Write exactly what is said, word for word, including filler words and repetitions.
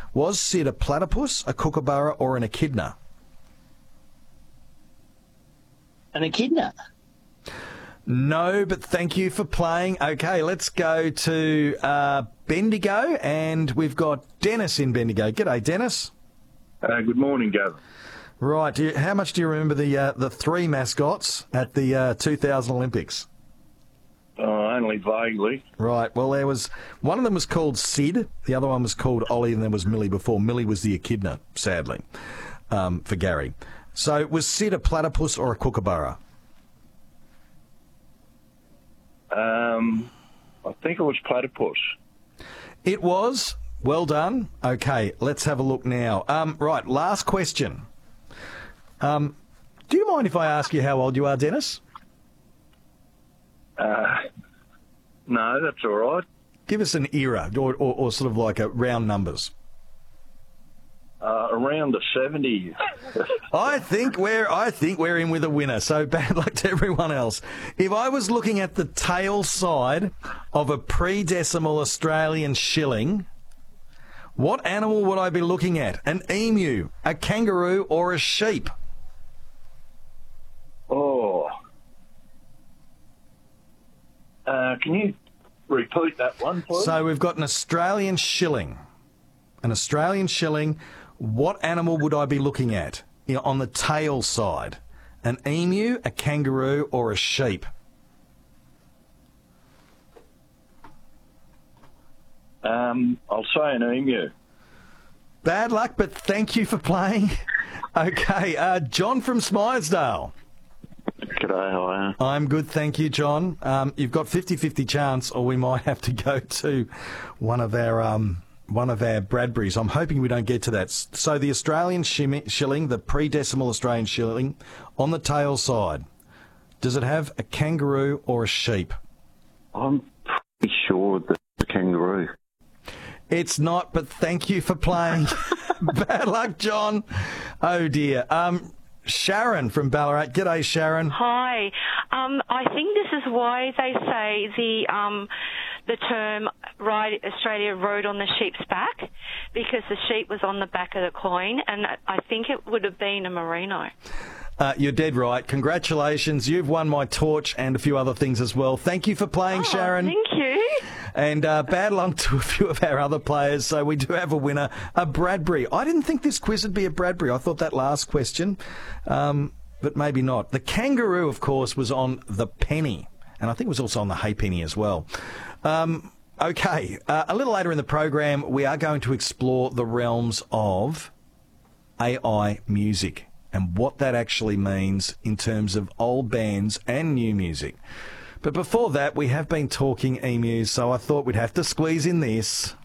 Was Sid a platypus, a kookaburra, or an echidna? An echidna. No, but thank you for playing. Okay, let's go to uh, Bendigo, and we've got Dennis in Bendigo. G'day, Dennis. Uh, good morning, Gavin. Right, do you, how much do you remember the uh, the three mascots at the uh, two thousand Olympics? Uh, only vaguely. Right, well, there was one of them was called Sid, the other one was called Ollie, and there was Millie before. Millie was the echidna, sadly, um, for Gary. So was Sid a platypus or a kookaburra? Um, I think it was platypus. It was. Well done. Okay, let's have a look now. Um, right, last question. Um, do you mind if I ask you how old you are, Dennis? Uh, no, that's all right. Give us an era, or, or, or sort of like a round numbers. Uh, around the seventies. I think we're I think we're in with a winner. So bad luck to everyone else. If I was looking at the tail side of a pre-decimal Australian shilling, what animal would I be looking at? An emu, a kangaroo, or a sheep? Oh. Uh, can you repeat that one, please? So we've got an Australian shilling. An Australian shilling. What animal would I be looking at, you know, on the tail side? An emu, a kangaroo, or a sheep? Um, I'll say an emu. Bad luck, but thank you for playing. Okay, uh, John from Smythesdale. G'day, how are you? I'm good, thank you, John. Um, you've got fifty-fifty chance, or we might have to go to one of our um, one of our Bradburys. I'm hoping we don't get to that. So the Australian shim- shilling, the pre-decimal Australian shilling, on the tail side, does it have a kangaroo or a sheep? I'm pretty sure that it's a kangaroo. It's not, but thank you for playing. Bad luck, John. Oh, dear. Um, Sharon from Ballarat. G'day, Sharon. Hi. Um, I think this is why they say the um, the term "Ride Australia rode on the sheep's back," because the sheep was on the back of the coin, and I think it would have been a merino. Uh, you're dead right. Congratulations. You've won my torch and a few other things as well. Thank you for playing, Oh, Sharon. thank you. And uh, bad luck to a few of our other players. So we do have a winner, a Bradbury. I didn't think this quiz would be a Bradbury. I thought that last question, um, but maybe not. The kangaroo, of course, was on the penny, and I think it was also on the halfpenny as well. Um, okay, uh, a little later in the program, we are going to explore the realms of A I music and what that actually means in terms of old bands and new music. But before that, we have been talking emus, so I thought we'd have to squeeze in this.